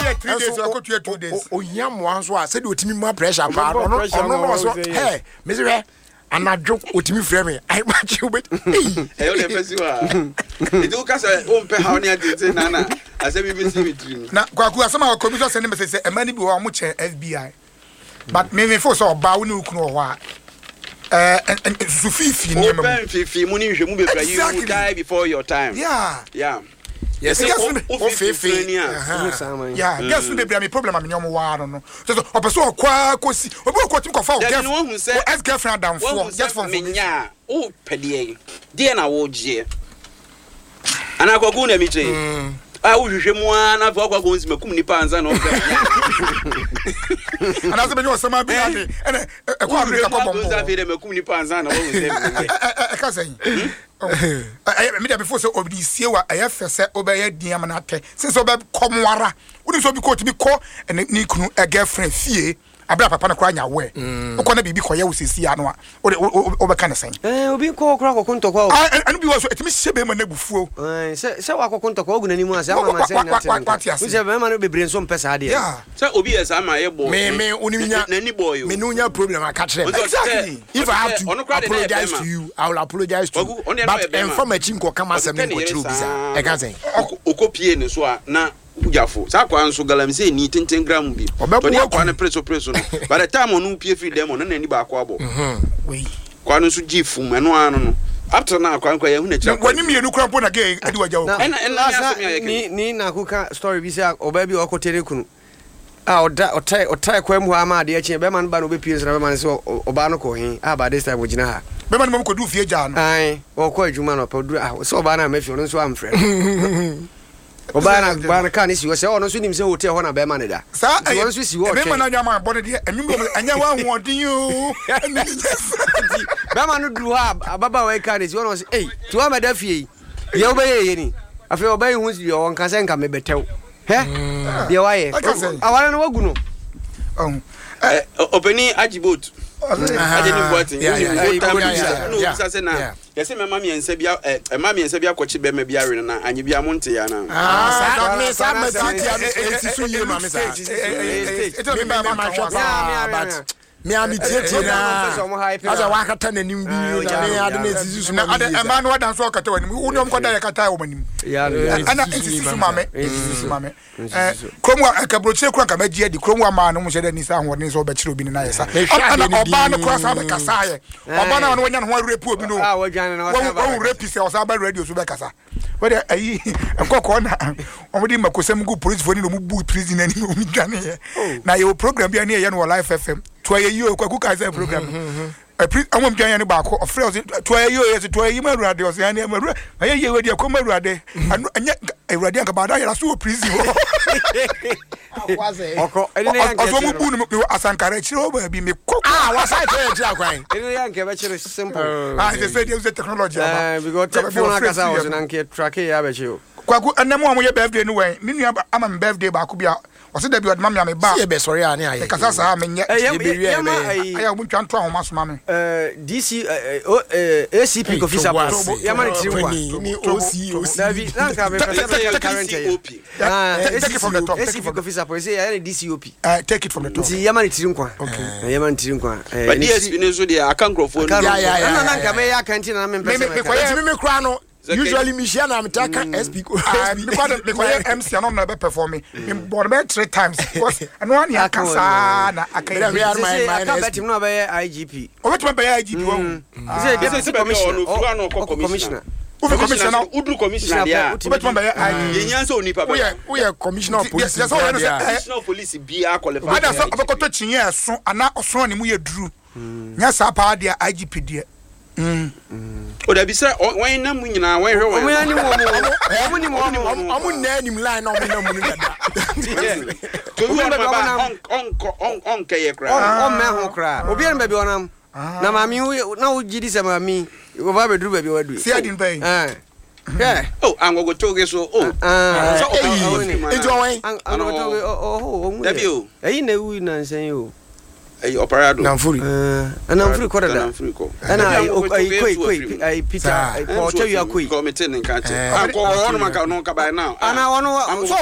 3 days or 2 days. O yam one so I said otimi ma pressure pa. No so hey, Mr. Anadwo otimi frɛ me. I match you with. Eh, o le festival. E do ka say o mpe ha oni ade na ase bi bi dream. Na kwaku asama commission send message say emani bi wo mo che FBI. But me for so ba wo ni ukunu ho a su fifi ni am. O fifi mu ni hwe mu bebra you die before your time. Yeah. Yes, o fifi. Yeah, guess me be problem am nyom wa no. So opeso kwa kosi. Obi ko tim ko fa o ex girlfriend down for just for me nya. O pedie. Die na wo gie. Ana kwagu na mi che. Wo hwehwe mu ana fa kwa gonsi makum nipa anza na o ka. Ana se be no sama bi ade. Ene e kwa Africa ko bombo. Gonza fe de makum nipa anza na wo gonsi. E ka say. Me dey before say obidi sie wa ayefese obeye diam na ate. Since obe komwara. Wodi so bi ko timi ko ni kunu a girlfriend fie. Abra papa na kwa nya we. Ko na bibi koye wo sesi ano a. Obe ka ne sen. Obi ko kura kokon tokwa. Anu bi wo so etimi hye be ma na bufuo. Se wa kokon tokwa ogu nanimu ase ama ma se na te. Wo se be ma no bebre nso mpesa ade. Se obi esa ma ye bo. Me uninya nani boy. Me no nya problem I catch them. Exactly. If I have to apologize to you, I will apologize to you. But from a chinko come as a me ko true bisa. E kan say. Okopie ne so a na Jafo, Sakwa and so galamse ni 10 gram bi. Tony akwa na preso no. By the time onu pie free dem on na ni ba akwa bo. We. Kwa no so gifum eno ano no. After na akwa ya hu na kira. Wani mienu kura mpo na ge adi waja wo. Ni na kuka story bi say oba bi okotere kunu. Otai kwa mu ama de achi be man ba no be pie sra be man so oba no ko hin. Ba this time ogina ha. Be man mo ko du fie ja no. Ai, o ko adwuma no pa du so oba na mafi no so amfre. Obana kan isi wo se ono so nim se hotel ho na be ma ne da sa ono so si wo be ma na nyama bone de enwum anya wa hoodin yo be ma no du ha ababa we kan isi ono se tu wa ma da fie ye obe ye ni afi obe hu si yo won kan se nka me betew he de wa ye awara no wagu no openi ajibot ajeni boati no bisa se na yesi mama mi ense bia mama mi ense bia kwachi be ma bia re na anyi bia monte ya na sa me sa ma ti su ye ma me sa me ma but me ami tie na aza wa kata na nim bi na me ade na sisi su na ade ema no wadan so kata wanim wo nyom kwada ya kata wo manim ana sisi su mame kromu akabroche kura ka magie di kromu ama no mo hye da ni sa hoden so be kire obi na yesa ana oba no kura sa be kasa ye oba na no wanya no ho repu obi no wo repu se o sa ba radio so be kasa wede ayi nkoko na omudi makosem gu police phone no mu bu prison ani o mi dwane ye na ye program bia na ye no live fm to ye yo kwaku ka say program amom dwan ne ba ko ofre to ye yo ye to ye maruade o se ani maruade ye we dia ko maruade anya maruade anka ba da ya so prison oko ene yanke o mu bu no asankara chire o ba bi me ko wa sai to ya kwan ene yanke be chire simple they say they use technology because telephone akasa was nanke track ya be chire kwaku anamo amu ye birthday no wen me nua ama me birthday ba ko bia o se da bi odma me ba se be sorry ani aye kasa sa me nye e be wi aya obu twa nto ahoma soma me DC ACP ko fisa pa ya mani tiri kwa ni OC David nanka me current take it from the top ACP ko fisa pa say ya DCOP take it from the top ya mani tiri kwa ya mani tiri kwa but DSP ne so dia aka microphone ya nanka me ya kanti na me pese me kura no usually Michiana am taka SP because MC no na be perform me born 3 times because no one ya kasa na akaya my bet no be IGP o bet be IGP wo say commissioner commissioner udru commissioner dia o bet be IGP ye nyanso oni papa we are commissioner of police yes commissioner of police bia qualify ada so abekoto chinye so ana oso ne mu ye duru nya sa pa dia IGP dia o da bi say wan na mu nyina wan hwe wan omo ani mo omo na nim line na omo na mu dada to you ba on keye kra on me ho kra obi an ba bi onam na mami na wo gidi se mami wo ba be duru ba bi wadu see adin bay yeah oh angogo toge so ejo wan angogo toge oh da bi o eyi na wu na nsen o operado Namfuri Namfuri ko da Namfuri ko ana koi Peter Paul tell you koi ko metin nka che ko wono maka no ka by now ana wono